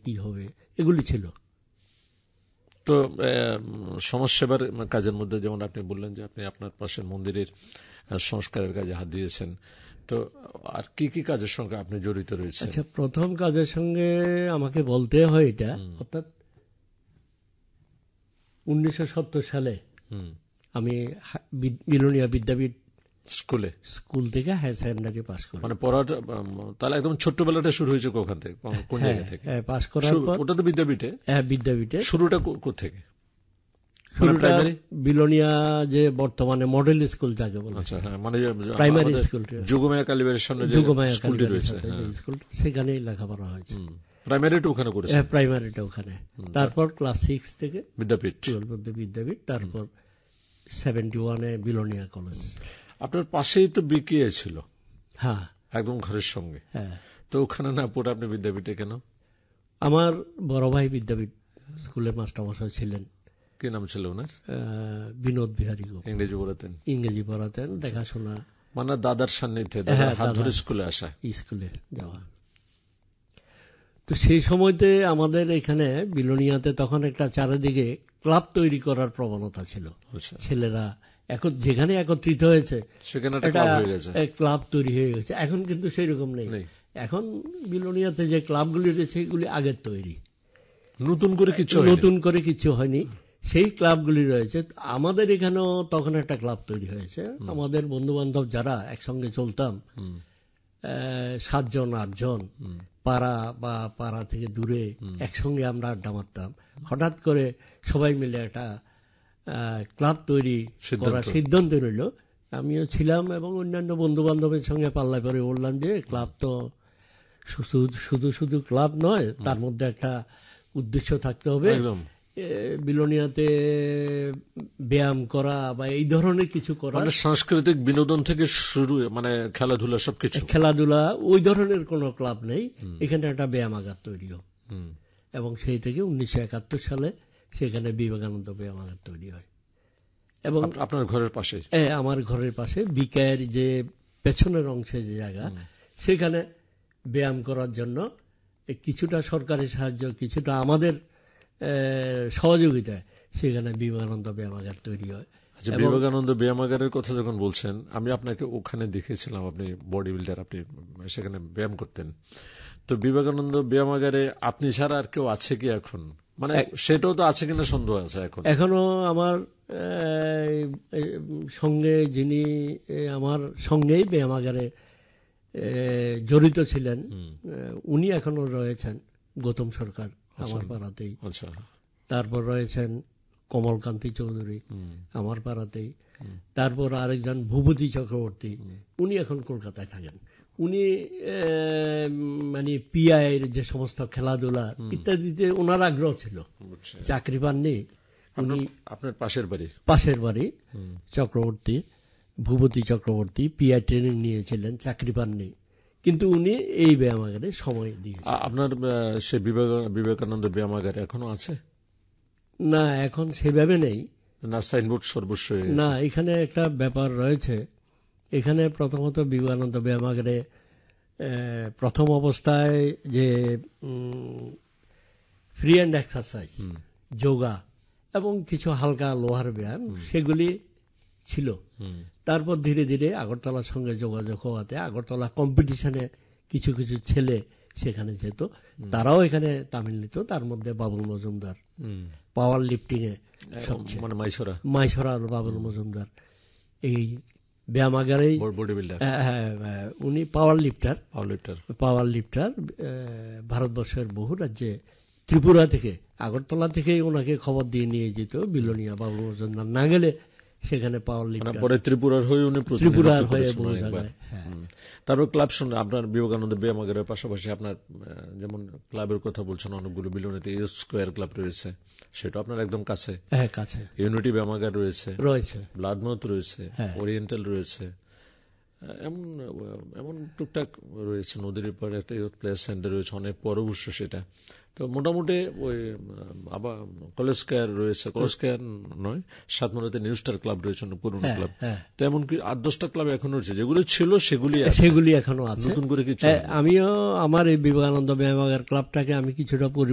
কি হবে, এগুলি ছিল। তো সমাজসেবার কাজের মধ্যে যেমন আপনি বললেন যে আপনি আপনার পাশের মন্দিরের সংস্কারের কাজে হাত দিয়েছেন, তো আর কি কি কাজের সঙ্গে আপনি জড়িত রয়েছেন? আচ্ছা, প্রথম কাজের সঙ্গে আমাকে বলতে হয় এটা, অর্থাৎ 1970 সালে আমি বিলোনিয়া বিদ্যাপীঠ স্কুল থেকে হায়ার সেকেন্ডারি পাস করি। মানে পড়াটা তাহলে একদম ছোট্টবেলাটা শুরু হয়েছে কোখান থেকে, কোন জায়গা থেকে? পাস করার পর ওটা তো বিদ্যাপীঠে। হ্যাঁ, বিদ্যাপীঠে। শুরুটা কোথেকে? শুরুটা বিলোনিয়া যে বর্তমানে মডেল স্কুল যাকে বলে, আচ্ছা, হ্যাঁ, মানে প্রাইমারি স্কুল, যোগমায়া কালীবাড়ির সামনে যে স্কুলটি রয়েছে, স্কুলটা সেখানেই লেখাপড়া হয়েছে। প্রাইমারিটা ওখানে করেছে? হ্যাঁ, প্রাইমারিটা ওখানে। তারপর ক্লাস 6 থেকে বিদ্যাপীঠ, 12 বিদ্যাপীঠ, তারপর 71-এ বিলোনিয়া কলেজ। আপনার পাশেই তো বিকেএ ছিল। হ্যাঁ, একদম ঘরের সঙ্গে। হ্যাঁ, তো ওখানে না পড়ে আপনি বিদ্যাপীঠে কেন? আমার বড় ভাই বিদ্যাপীঠ স্কুলে মাস্টারমশাই ছিলেন। কি নাম ছিল ওনার? বিনোদ বিহারী গোপ। ইংরেজি পড়াতেন? ইংরেজি পড়াতেন, দেখাশোনা। মানে দাদার সান্নিধ্যে হাত ধরে স্কুলে আসা, স্কুলে যাওয়া। তো সেই সময়তে আমাদের এখানে বিলোনিয়াতে তখন একটা চারিদিকে ক্লাব তৈরি করার প্রবণতা ছিল। ছেলেরা এখন যেখানে একত্রিত হয়েছে সেখানে ক্লাব তৈরি হয়ে গেছে। এখন কিন্তু সেই রকম নেই। এখন বিলোনিয়াতে যে ক্লাবগুলি রয়েছে এগুলি আগের তৈরি, নতুন করে কিছু হয়নি। সেই ক্লাবগুলি রয়েছে। আমাদের এখানেও তখন একটা ক্লাব তৈরি হয়েছে। আমাদের বন্ধু বান্ধব যারা একসঙ্গে চলতাম, 7 জন 8 জন, পাড়া বা পাড়া থেকে দূরে একসঙ্গে আমরা আড্ডা মারতাম। হঠাৎ করে সবাই মিলে একটা ক্লাব তৈরি করার সিদ্ধান্ত নিল। আমিও ছিলাম এবং অন্যান্য বন্ধু বান্ধবের সঙ্গে পাল্লা করে বললাম যে ক্লাব তো শুধু ক্লাব নয়, তার মধ্যে একটা উদ্দেশ্য থাকতে হবে। বিলোনিয়াতে ব্যায়াম করা বা এই ধরনের কিছু করা, সাংস্কৃতিক বিনোদন থেকে শুরু, মানে খেলাধুলা, সবকিছু। খেলাধুলা, ওই ধরনের কোনো ক্লাব নেই, এখানে একটা ব্যায়ামাগার তৈরি হোক। এবং সেই থেকে 1971 সালে সেখানে বিবেকানন্দ ব্যায়ামাগার তৈরি হয়। এবং আপনার ঘরের পাশে? আমার ঘরের পাশে বিকের যে পেছনের অংশে যে জায়গা, সেখানে ব্যায়াম করার জন্য কিছুটা সরকারি সাহায্য, কিছুটা আমাদের সহযোগিতায় সেখানে বিবেকানন্দ ব্যায়ামাগার তৈরি হয়। আচ্ছা, বিবেকানন্দ ব্যায়ামাগারের কথা যখন বলছেন, আমি আপনাকে ওখানে দেখেছিলাম, আপনি বডি বিল্ডার, আপনি সেখানে ব্যায়াম করতেন। তো বিবেকানন্দ ব্যায়ামাগারে আপনি ছাড়া আর কেউ আছে কি এখন? মানে সেটাও তো আছে কিনা সন্দেহ আছে এখন। এখনো আমার সঙ্গে যিনি আমার সঙ্গেই ব্যায়ামাগারে জড়িত ছিলেন, উনি এখনো রয়েছেন, গৌতম সরকার, আমার পাড়াতেই। তারপর রয়েছেন কমলকান্তি চৌধুরী, আমার পাড়াতেই। তারপর আরেকজন ভূপতি চক্রবর্তী, উনি এখন কলকাতায় থাকেন। উনি মানে পিআইয়ের যে সমস্ত খেলাধুলা ইত্যাদিতে ওনার আগ্রহ ছিল, চাকরি পাননি। আপনার পাশের বাড়ি চক্রবর্তী, ভূপতি চক্রবর্তী পিআই ট্রেনিং নিয়েছিলেন, চাকরি পাননি, কিন্তু উনি এই ব্যায়ামাগারে সময় দিয়েছেন। আপনার সে বিবেকানন্দ ব্যায়ামাগার এখনো আছে? না, এখন সেভাবে নেই। না, সাইনবোর্ড সর্বস্ব না, এখানে একটা ব্যাপার রয়েছে। এখানে প্রথমত বিবেকানন্দ ব্যায়ামাগারে প্রথম অবস্থায় যে ফ্রি অ্যান্ড এক্সারসাইজ, যোগা এবং কিছু হালকা লোহার ব্যায়াম, সেগুলি ছিল। তারপর ধীরে ধীরে আগরতলার সঙ্গে যোগাযোগ হওয়াতে আগরতলা কম্পিটিশনে কিছু কিছু ছেলে সেখানে যেত, তারাও এখানে তামিল নিত। তার মধ্যে বাবুল মজুমদার পাওয়ার লিফটিং এ সবচেয়ে, মানে মাইসরা বাবুল মজুমদার এই ব্যায়ামাগারেই উনি পাওয়ার লিফটার ভারতবর্ষের বহু রাজ্যে, ত্রিপুরা থেকে, আগরতলা থেকেই ওনাকে খবর দিয়ে নিয়ে যেত বিলোনিয়া। বাবুল মজুমদার না গেলে সেখানে পাওয়ার লিফটার, পরে ত্রিপুরার হয়ে বহু জায়গায়। তারপর ক্লাব শুনে আপনার বিবেকানন্দ ব্যায়ামাগারের পাশাপাশি আপনার যেমন ক্লাবের কথা বলছেন, অনেকগুলো বিলোনিয়াতে স্কোয়ার ক্লাব রয়েছে, সেটা আপনার একদম কাছে। ইউনিটি ব্যায়ামাগার রয়েছে, ব্লাডমাউথ রয়েছে, ওরিয়েন্টাল রয়েছে, এমন টুকটাক রয়েছে। নদীর পরে একটা প্লেস সেন্টার রয়েছে, অনেক পর অবশ্য সেটা। তো মোটামুটি ওই আবার কলেজ স্কয়ার রয়েছে, কলেজ স্কয়ার নয়, সাতমারাতে নিউ স্টার ক্লাব রয়েছে, পুরনো ক্লাব। তো এমনকি 8-10টা ক্লাব এখনো রয়েছে, যেগুলো ছিল সেগুলি এখনো আছে, নতুন করে কিছু। আমিও আমার এই বিবেকানন্দ ব্যায়ামাগার ক্লাবটাকে আমি কিছুটা